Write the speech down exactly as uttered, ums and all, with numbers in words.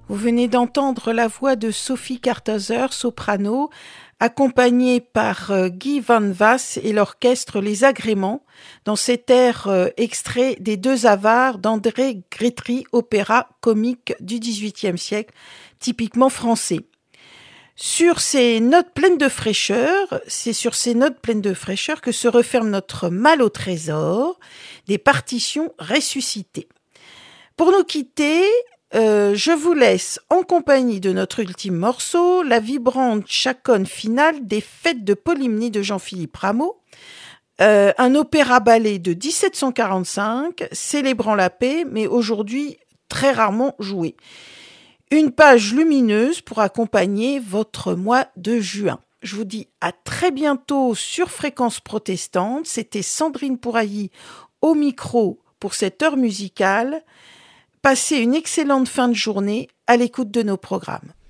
Vous venez d'entendre la voix de Sophie Karthauser, soprano, accompagnée par euh, Guy Van Vass et l'orchestre Les Agréments, dans cet air euh, extrait des Deux Avares d'André Grétry, opéra comique du dix-huitième siècle, typiquement français. Sur ces notes pleines de fraîcheur, c'est sur ces notes pleines de fraîcheur que se referme notre mal au trésor des partitions ressuscitées. Pour nous quitter, euh, je vous laisse en compagnie de notre ultime morceau, la vibrante chaconne finale des Fêtes de Polymnie de Jean-Philippe Rameau, euh, un opéra-ballet de dix-sept cent quarante-cinq, célébrant la paix, mais aujourd'hui très rarement joué. Une page lumineuse pour accompagner votre mois de juin. Je vous dis à très bientôt sur Fréquence Protestante. C'était Sandrine Pourailly au micro pour cette heure musicale. Passez une excellente fin de journée à l'écoute de nos programmes.